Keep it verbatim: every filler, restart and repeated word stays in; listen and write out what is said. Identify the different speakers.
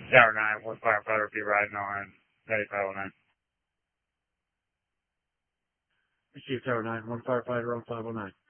Speaker 1: Tower nine, one firefighter be riding on ninety-five oh nine.
Speaker 2: Receive Tower nine, one firefighter on five oh nine.